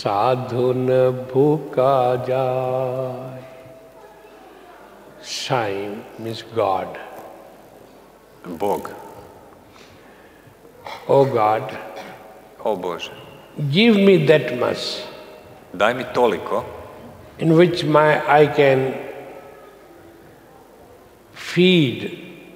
साधु न भूखा जाए. Sai means God. Bog. Oh God, O Bože, give me that much daj mi toliko in which I can feed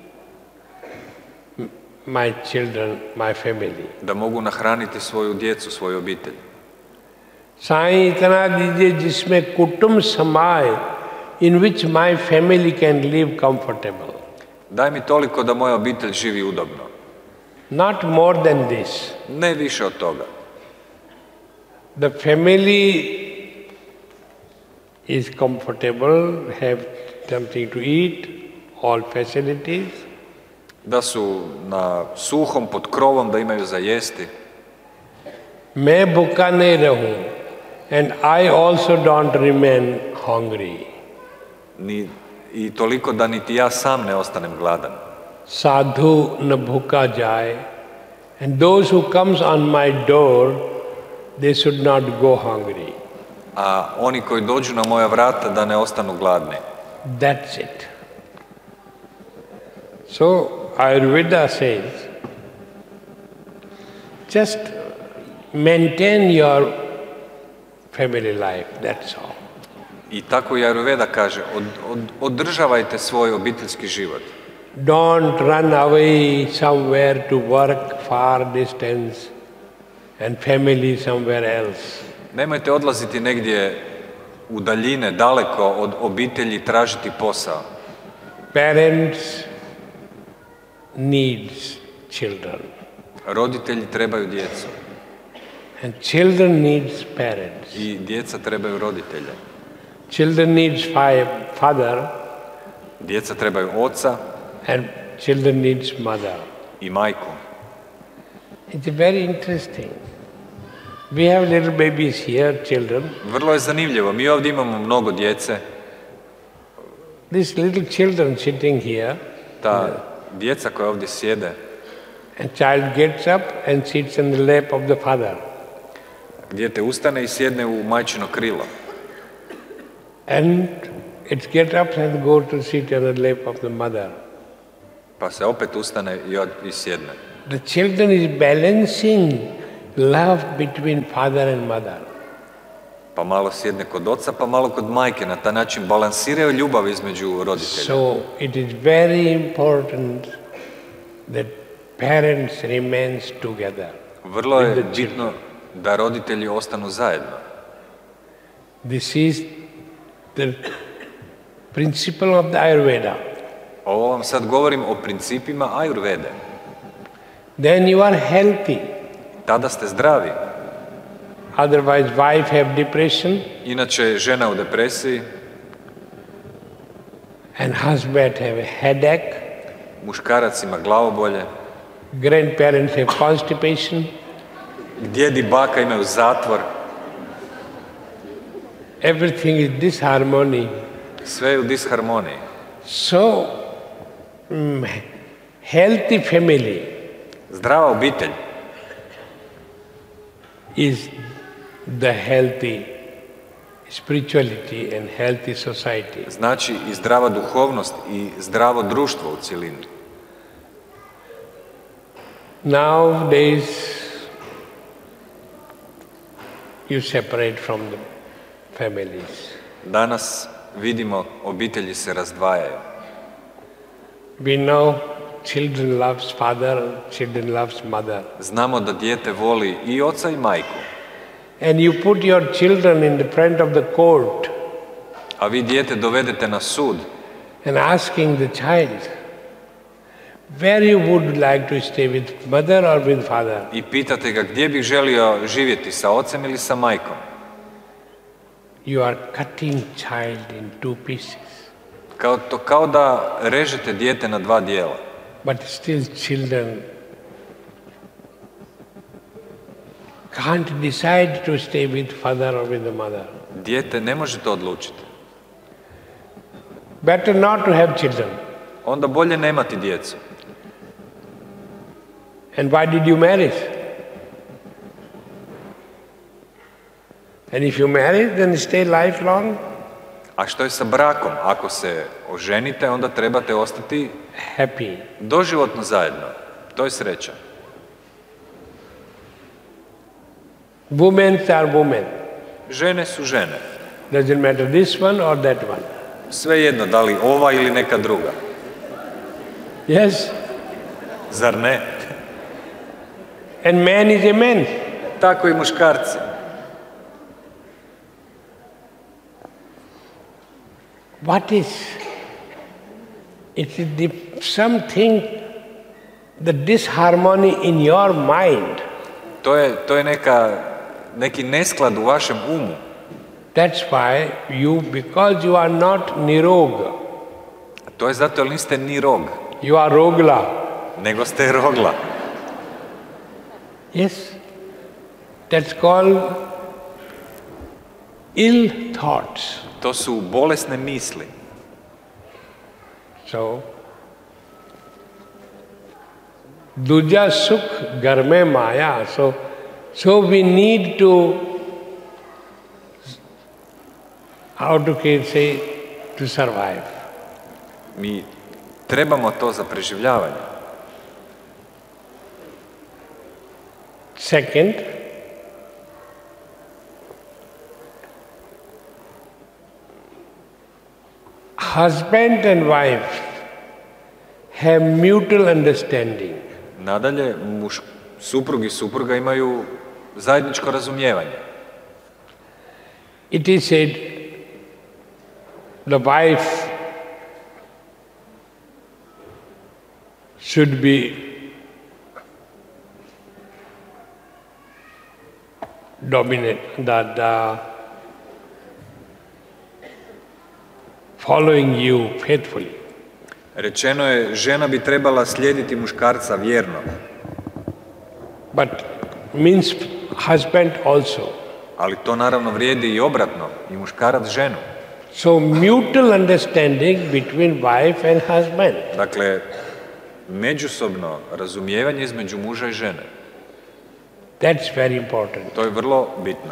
my children, my family. da mogu nahraniti svoju djecu, svoju obitelj. Sai इतना दीजिए जिसमें कुटुंब समाए, in which my family can live comfortable. Daj mi toliko da moja obitelj živi udobno. Not more than this. Ne više od toga. The family is comfortable, have something to eat, all facilities. Da su na suhom pod krovom, da imaju za jesti. मैं भूखा नहीं रहूं, and I also don't remain hungry. I toliko da niti ja sam ne ostanem gladan. Sadhu na bhuka jaye, and those who comes on my door, they should not go hungry. A oni koji dođu na moja vrata da ne ostanu gladni. That's it. So Ayurveda says, just maintain your family life, that's all. I tako i Ayurveda kaže, održavajte svoj obiteljski život. Don't run away somewhere to work far distance and family somewhere else. Nemojte odlaziti negdje u daljine, daleko od obitelji, tražiti posao. Parents needs children. Roditelji trebaju djecu. And children needs parents. I djeca trebaju roditelje. Children needs father. Djeca trebaju oca. And children needs mother. I majku. It's very interesting. We have little babies here, children. Vrlo je zanimljivo. Mi ovdje imamo mnogo djece. These little children sitting here. Ta djeca koja ovdje sjede. And child gets up and sits in the lap of the father. Dijete ustane i sjedne u majčino krilo. And it gets up and goes to sit in the lap of the mother. Pa se opet ustane i sjedne. The children is balancing love between father and mother. Pa malo sjedne kod oca, pa malo kod majke. Na taj način balansiraju ljubav između roditelja. So it is very important that parents remains together. Vrlo je bitno da roditelji ostanu zajedno. This is the principle of the Ayurveda. Ovo vam sad govorim o principima Ayurvede. Then you are healthy. Tada ste zdravi. Otherwise wife have depression. Inače žena u depresiji. And husband have a headache. Muškarac ima glavobolje. Grandparents have constipation. Djed i baka imaju zatvor. Everything is disharmony. Sve je u disharmoniji. So, healthy family. Zdrava obitelj is the healthy spirituality and healthy society. Znači i zdrava duhovnost i zdravo društvo u cjelini. Nowadays, you separate from the families. Danas vidimo obitelji se razdvajaju. We know children loves father, children loves mother. Znamo da dijete voli i oca i majku. And you put your children in the front of the court. A vi dijete dovedete na sud. And asking the child, where you would like to stay, with mother or with father? I pitate ga gdje bih želio živjeti, sa ocem ili sa majkom. You are cutting child in two pieces. Kao da režete dijete na dva dijela. But still children can't decide to stay with father or with the mother. Dijete ne može to odlučiti. Better not to have children. Onda bolje nemati djecu. And why did you marry? And if you marry, then stay lifelong. A što je sa brakom? Ako se oženite, onda trebate ostati Happy. doživotno zajedno. To je sreća. Women are women. Žene su žene. Doesn't matter this one or that one. Svejedno, da li ova ili neka druga. Yes? Zar ne? And man is a man. Tako i muškarci. What is? It is something, the disharmony in your mind. To je neki nesklad u vašem umu. That's why because you are not nirog, To je zato jer niste ni rog, you are rogla. nego ste rogla. Yes? That's called ill thoughts. To su bolesne misli. So, duja sukh ghar mein maya. So we need to, how to say, to survive. Mi trebamo to za preživljavanje. Second, husband and wife have mutual understanding. Nadalje, suprug i supruga imaju zajedničko razumijevanje. It is said, the wife should be dominant, the following you faithfully. Rečeno je, žena bi trebala slijediti muškarca vjerno. But means husband also. Ali to naravno vrijedi i obratno, i muškarac ženu. So mutual understanding between wife and husband. Dakle, međusobno razumijevanje između muža i žene. That's very important. To je vrlo bitno.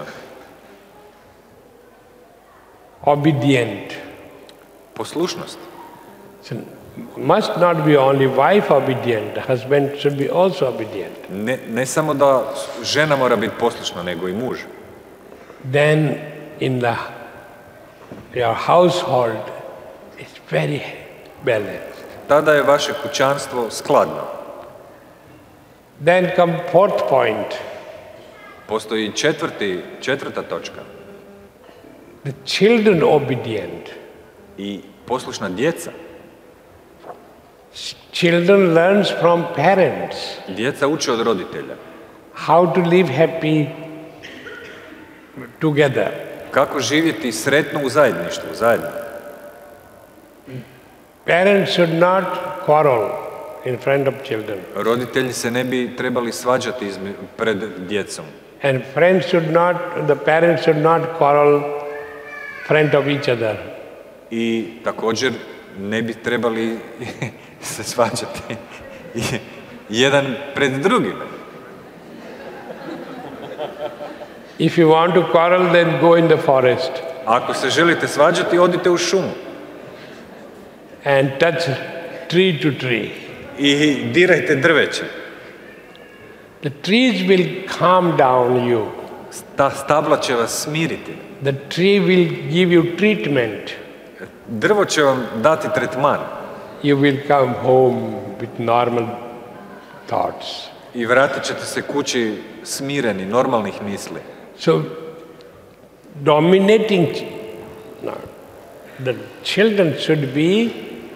Obedient. Poslušnost. So must not be only wife obedient, the husband should be also obedient. Ne samo da žena mora biti poslušna, nego i muž. Then in your household it's very balanced. Tada je vaše kućanstvo skladno. Then come fourth point. Postoji četvrta točka. The children obedient. I poslušna djeca. Children learns from parents. Djeca uče od roditelja. How to live happy together. Kako živjeti sretno u zajedništvu, zajedno. Parents should not quarrel in front of children. Roditelji se ne bi trebali svađati pred djecom. And the parents should not quarrel in front of each other. I također ne bi trebali se svađati jedan pred drugim. If you want to quarrel, then go in the forest. Ako se želite svađati, odite u šumu. And touch tree to tree. I dirajte drveće. The trees will calm down you. Ta stabla će vas smiriti. The tree will give you treatment. Drvo će vam dati tretman. You will come home with normal thoughts. I vratit ćete se kući smireni, normalnih misli. So, dominating, the children should be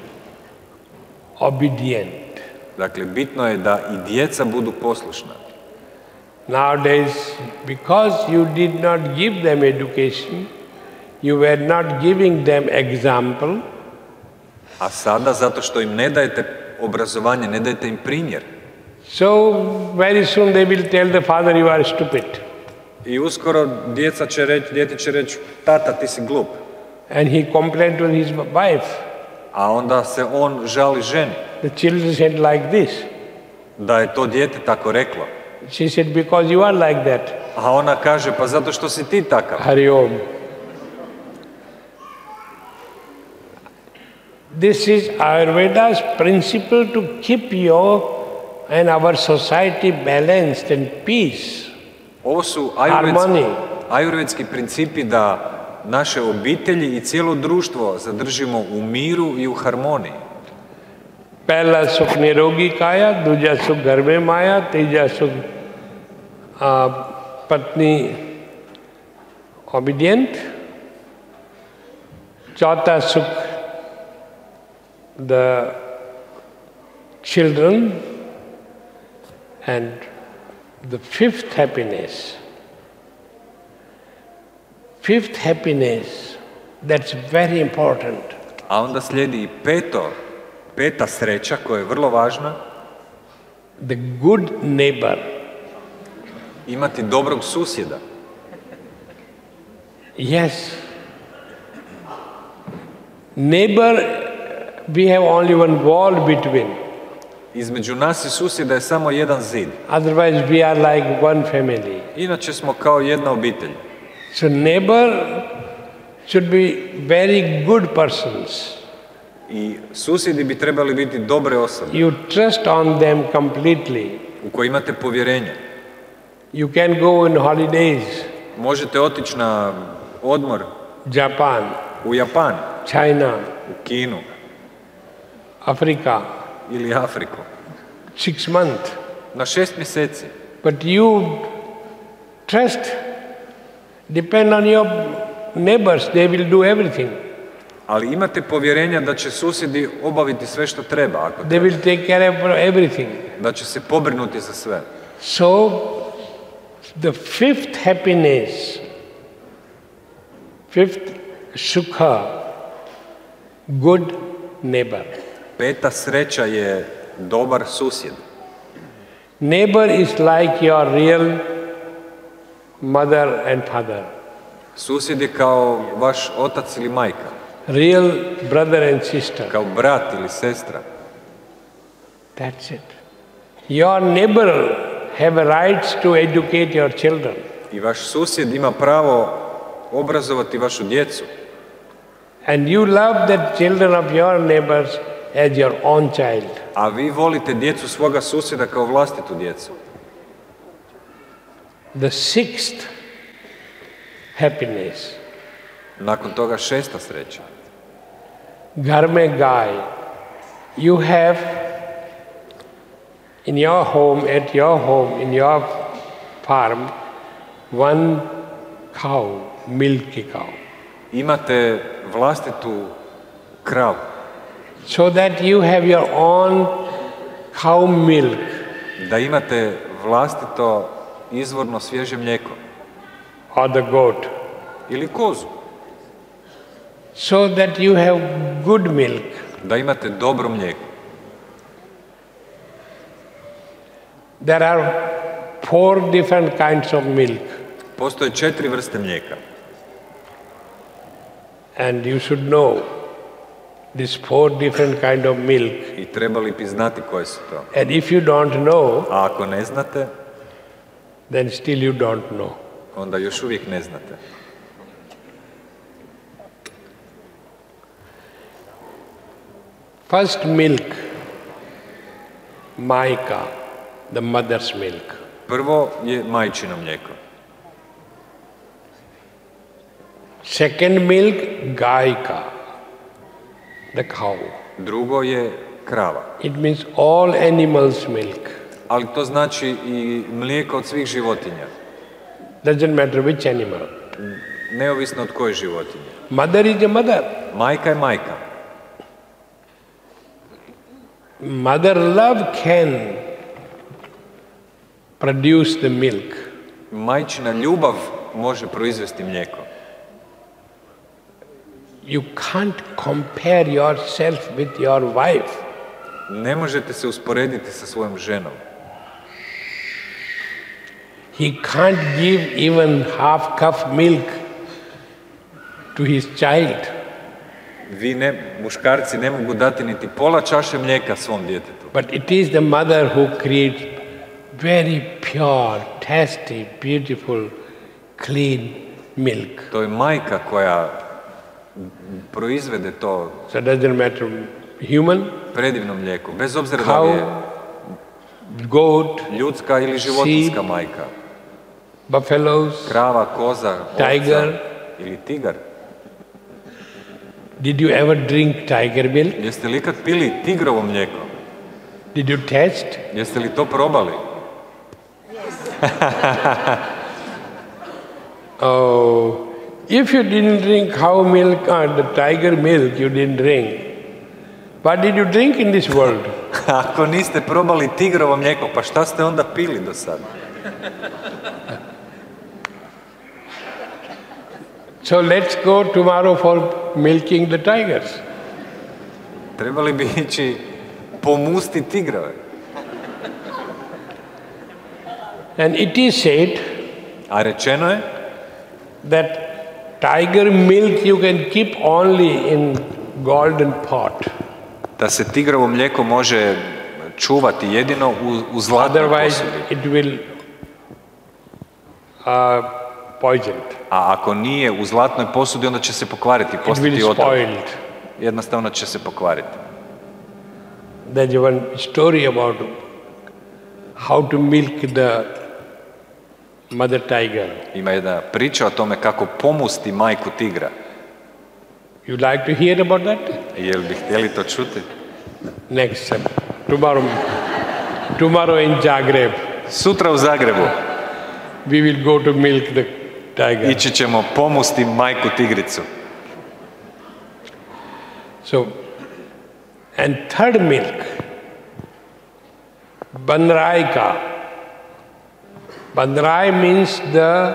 obedient. Dakle, bitno je da i djeca budu poslušna. Nowadays, because you did not give them education, you were not giving them example. A sada, zato što im ne dajete obrazovanje, ne dajete im primjer. So, very soon they will tell the father, you are stupid. I uskoro dijete će reći, tata, ti si glup. And he complained to his wife. A onda se on žali ženi. The children said like this. Da je to dijete tako reklo. She said, because you are like that. A ona kaže, pa zato što si ti takav. Hari Om. This is Ayurveda's principle to keep your and our society balanced and peace. Ovo su ajurvedski principi da naše obitelji i cijelo društvo zadržimo u miru i u harmoniji. Pehla sukh nirogi kaya, duja sukh ghar mein maya, tija sukh patni obedient, chautha sukh the children, and the fifth happiness, that's very important. A onda slijedi i peta sreća koja je vrlo važna. The good neighbor. Imati dobrog susjeda. Yes. Neighbor, we have only one wall between. Između nas i susjeda je samo jedan zid. Otherwise we are like one family. Inače smo kao jedna obitelj. So neighbor should be very good persons. I susjedi bi trebali biti dobre osobe. You trust on them completely. U koje imate povjerenje. You can go in holidays. Možete otići na odmor. Japan. U Japan. China. U Kinu. Afrika. Ili Afriku. 6 months. Na 6 mjeseci. But you trust, depend on your neighbors, they will do everything. Ali imate povjerenja da će susjedi obaviti sve što treba. Ako they will take care of everything. Da će se pobrinuti za sve. So, the fifth happiness, fifth sukha, good neighbor. Peta sreća je dobar susjed. Neighbor is like your real mother and father. Susjed je kao vaš otac ili majka. Real brother and sister. Kao brat ili sestra. That's it. Your neighbor have rights to educate your children. I vaš susjed ima pravo obrazovati vašu djecu. And you love the children of your neighbors as your own child. A vi volite djecu svoga susjeda kao vlastitu djecu. The sixth happiness. Nakon toga 6. sreća. Ghar mein gaay. You have in your home, at your home, in your farm, one cow, milky cow. Imate vlastitu kravu. So that you have your own cow milk. Da imate vlastito izvorno svježe mlijeko. Or the goat. Ili kozu. So that you have good milk. Da imate dobro mlijeko. There are 4 different kinds of milk. Postoje 4 vrste mlijeka. And you should know these 4 different kind of milk. I trebali bi znati koje su to. And if you don't know, a ako ne znate, then still you don't know. Onda još uvijek ne znate. First milk, maika, the mother's milk. Prvo je majčino mlijeko. Second milk, gaika, the cow. Drugo je krava. It means all animals' milk. Ali to znači i mlijeko od svih životinja. Doesn't matter which animal. Neovisno od koje životinje. Mother is a mother. Majka je majka. Mother love can produce the milk. Majčina ljubav može proizvesti mlijeko. You can't compare yourself with your wife. Ne možete se usporediti sa svojom ženom. He can't give even half cup milk to his child. Muškarci ne mogu dati niti pola čaše mlijeka svom djetetu. But it is the mother who creates very pure, tasty, beautiful, clean milk. To je majka koja proizvede to. So it doesn't matter human, predivno mlijeko, bez obzira da li je goat, ljudska ili životinjska majka. Buffaloes, krava, koza, tiger, ovca ili tigar. Did you ever drink tiger milk? Jeste li ikad pili tigrovo mlijeko? Did you test? Jeste li to probali? Oh, if you didn't drink cow milk or the tiger milk, you didn't drink. What did you drink in this world? Ako niste probali tigrovo mlijeko, pa šta ste onda pili do sada? So let's go tomorrow for milking the tigers. Trebali bi ići pomusti tigrove. And it is said, a rečeno je that tiger milk you can keep only in golden pot. Da se tigrovo mlijeko može čuvati jedino u zlatnoj posudi. Otherwise it will poisoned. A ako nije u zlatnoj posudi, onda će se pokvariti, postati otrov. Jednostavno će se pokvariti. There's one story about how to milk the mother tiger. Ima jedna priča o tome kako pomusti majku tigra. You like to hear about that? Jel bi htjeli to čuti? Next, tomorrow in Zagreb. Sutra u Zagrebu. We will go to milk the tiger. Ići ćemo pomusti majku tigricu. So, and third milk, Banraika. Banrai means the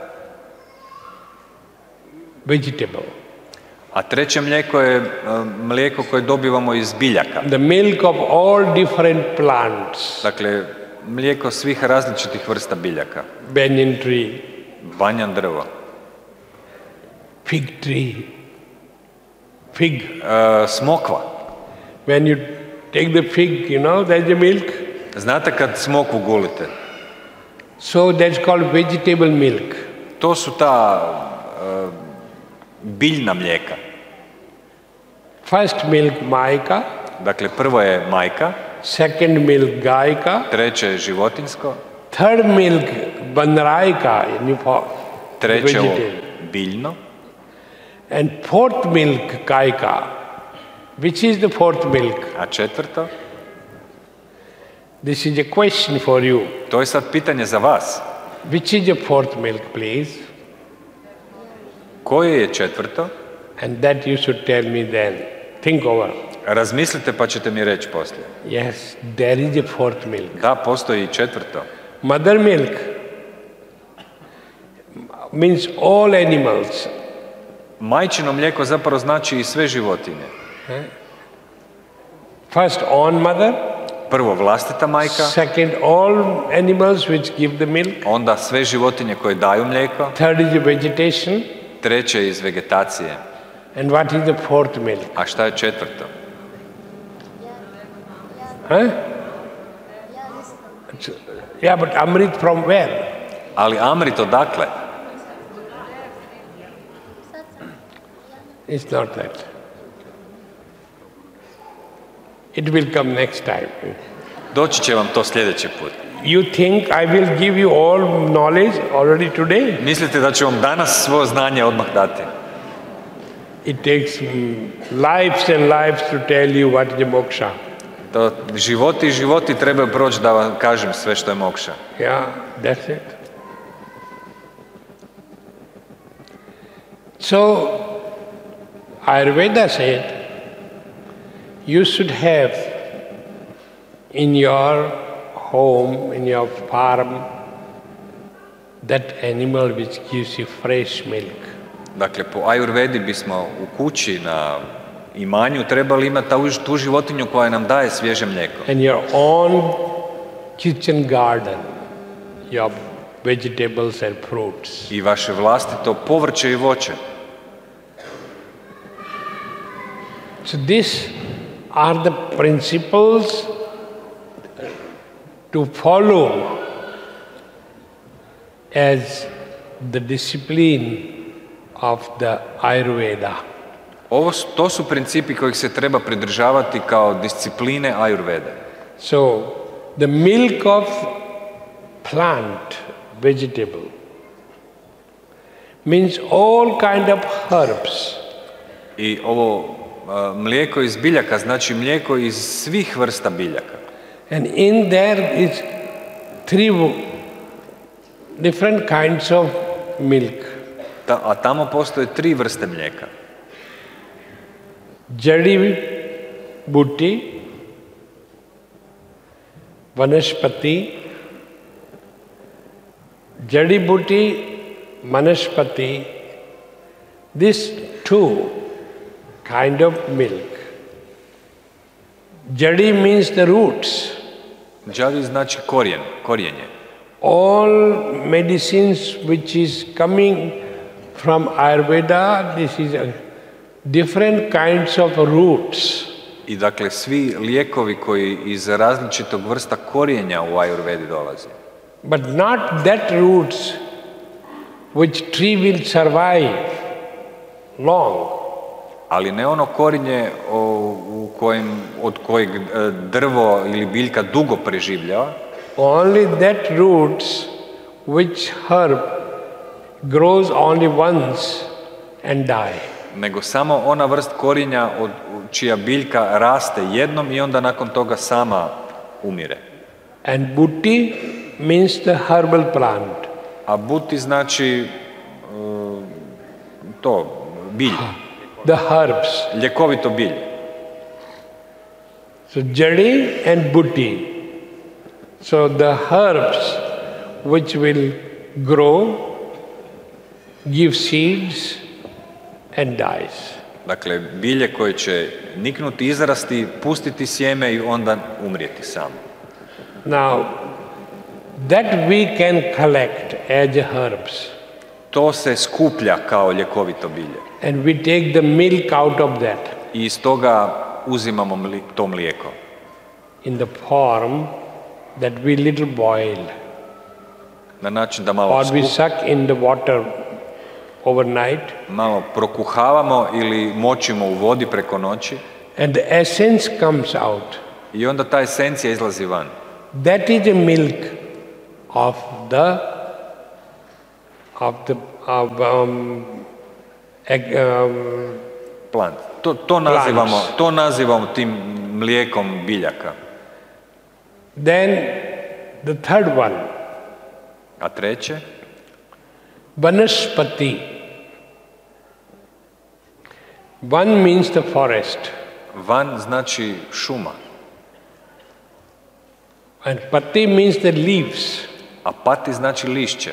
vegetable. A treće mlijeko je mlijeko koje dobivamo iz biljaka. The milk of all different plants. Dakle, mlijeko svih različitih vrsta biljaka. Banyan tree. Banjan drvo. Fig tree. Fig. Smokva. When you take the fig, you know, there's the milk. Znate kad smokvu gulite? So that's called vegetable milk. To su ta biljna mlijeka. First milk majka. Dakle, prvo je majka. Second milk gajka. Treće je životinjsko. Third milk banraika. Treće biljno. And fourth milk gajka. Which is the fourth milk? A četvrto? This is a question for you. To je sad pitanje za vas. Which is the fourth milk, please? Koje je četvrto? And that you should tell me then. Think over. Razmislite pa ćete mi reći poslije. Yes, there is a fourth milk. Da, postoji i četvrto. Mother milk means all animals. Majčino mlijeko zapravo znači i sve životinje. First on mother. Prvo vlastita majka. Second all animals which give the milk. Onda sve životinje koje daju mlijeko. Third is the vegetation. Treće iz vegetacije. And what is the fourth milk? A šta je četvrto? Huh? Yeah, but Amrit from where? Ali Amrit odakle? It's not that. It will come next time. Doći će vam to sljedeći put. You think I will give you all knowledge already today? Mislite da ću vam danas svo znanje odmah dati? It takes lives and lives to tell you what is moksha. To životi i životi trebaju proći da vam kažem sve što je mokša. Yeah, that's it. So, Ayurveda said, you should have in your home, in your farm, that animal which gives you fresh milk. Dakle, po Ayurvedi bismo u kući na imanju trebali imati tu životinju koja nam daje svježe mlijeko. And your own kitchen garden, your vegetables and fruits. I vaše vlastito povrće i voće. So these are the principles to follow as the discipline of the Ayurveda. To su principi kojih se treba pridržavati kao discipline Ayurvede. So, the milk of plant, vegetable, means all kind of herbs. I ovo mlijeko iz biljaka znači mlijeko iz svih vrsta biljaka. And in there is 3 different kinds of milk. A tamo postoje 3 vrste mlijeka. Jadi buti, vanaspati, jadi buti, vanaspati, these 2 kind of milk. Jadi means the roots. Jadi znači korijenje. All medicines which is coming from Ayurveda, this is different kinds of roots. I dakle svi lijekovi koji iz različitog vrsta korijenja u Ayurvedi dolaze. But not that roots which tree will survive long. Ali ne ono korijenje od kojeg drvo ili biljka dugo preživljava. Only that roots which herb grows only once and die. Nego samo ona vrst korijenja čija biljka raste jednom i onda nakon toga sama umire. And buti means the herbal plant. A buti znači bilje. The herbs. Ljekovito bilje. So jadi and buti. So the herbs which will grow, give seeds and dies. Dakle, bilje koje će niknuti, izrasti, pustiti sjeme i onda umrijeti samo. Now, that we can collect as herbs. To se skuplja kao ljekovito bilje. And we take the milk out of that. I iz toga uzimamo to mlijeko. In the form that we little boil. Na način da malo or we suck in the water overnight. Malo prokuhavamo ili močimo u vodi preko noći. And the essence comes out. I onda ta esencija izlazi van. That is the milk of the plant. To nazivamo tim mlijekom biljaka. Then the third one. A treće? Vanaspati. Van means the forest. Van znači šuma. And pati means the leaves. A pati znači lišće.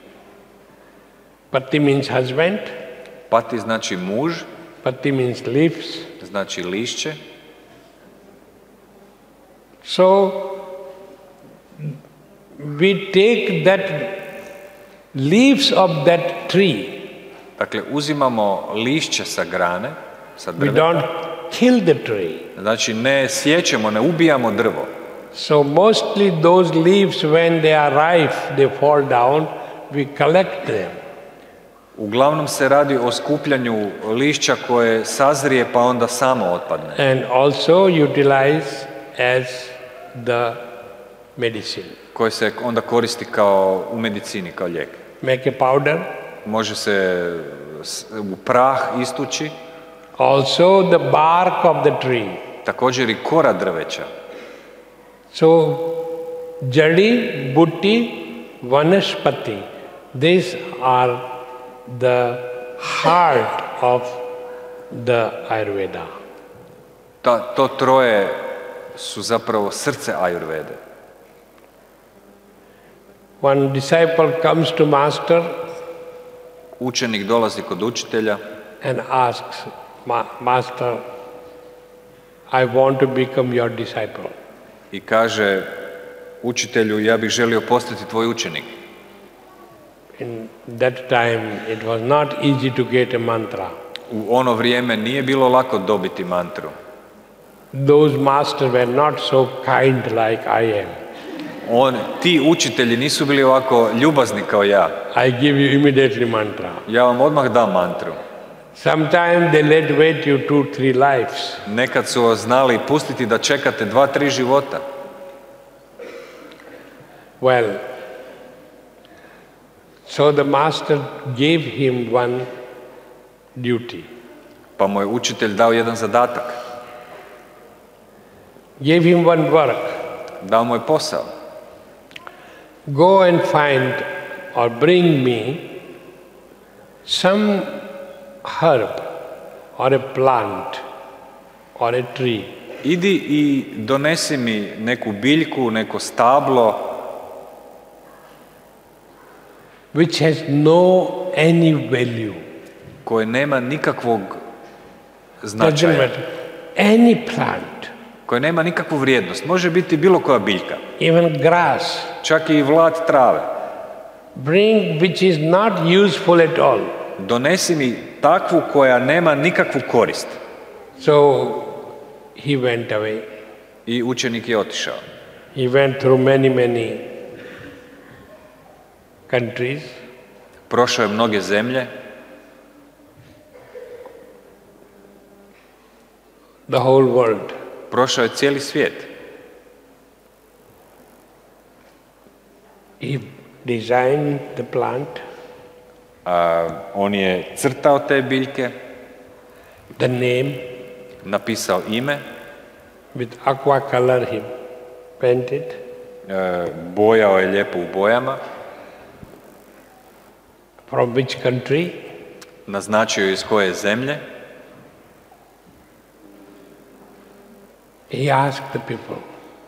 Pati means husband. Pati znači muž. Pati means leaves. Znači lišće. So we take that leaves of that tree. Dakle, uzimamo lišće sa grane, sa drveta. We don't kill the tree. Znači, ne sjećemo, ne ubijamo drvo. So mostly those leaves when they are ripe, they fall down, we collect them. Uglavnom se radi o skupljanju lišća koje sazrije pa onda samo otpadne. And also utilize as the medicine. Koje se onda koristi kao u medicini, kao lijek. Make a powder. Može se u prah istući. Also the bark of the tree. Također i kora drveća. So, jadi, buti, vanaspati, these are the heart of the Ayurveda. To troje su zapravo srce Ayurvede. One disciple comes to master. Učenik dolazi kod učitelja. And asks, Master, I want to become your disciple. I kaže učitelju, ja bih želio postati tvoj učenik. In that time it was not easy to get a mantra. U ono vrijeme nije bilo lako dobiti mantru. Those masters were not so kind like I am. Ti učitelji nisu bili ovako ljubazni kao ja. I give you immediately mantra. Ja vam odmah dam mantru. Sometimes they let wait you 2-3 lives. Nekad su vas znali pustiti da čekate 2-3 života. Well, so the master gave him one duty. Pa mu je učitelj dao jedan zadatak. Gave him one work. Dao mu je posao. Go and find or bring me some herb or a plant or a tree. Idi i donesi mi neku biljku, neko stablo which has no any value. koje nema nikakvog Doesn't značaja. matter. Any plant, Koje nema nikakvu vrijednost. Može biti bilo koja biljka. even grass. Čak i vlat trave. Bring which is not useful at all. Donesi mi takvu koja nema nikakvu korist. So he went away. I učenik je otišao. He went through many countries. Prošao je mnoge zemlje. The whole world. Prošao je cijeli svijet. He designed the plant, On je crtao te biljke, the name, napisao ime, with aqua color he painted, bojao je lijepo u bojama, from which country, naznačio iz koje zemlje. he asked the people,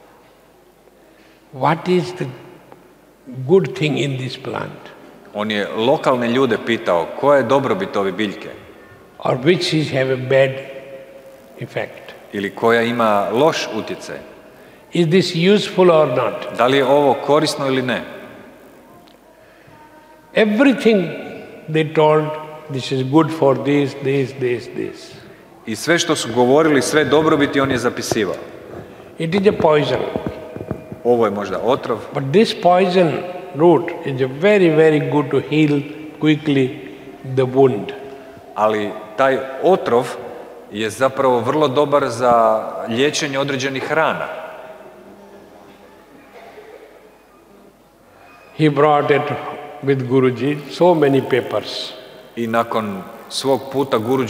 what is the good thing in this plant, On je lokalne ljude pitao koja je dobrobit ove biljke or which is have a bad effect. ili koja ima loš utjecaj. Is this useful or not? Da li je ovo korisno ili ne? Everything they told, this is good for this. I sve što su govorili, sve dobrobiti on je zapisivao. It is a poison. Ovo je možda otrov, But this poison root is a very good to heal quickly the wound. ali taj otrov je zapravo vrlo dobar za liječenje određenih rana. He brought it with Guruji, so many papers. I nakon svog puta Guruji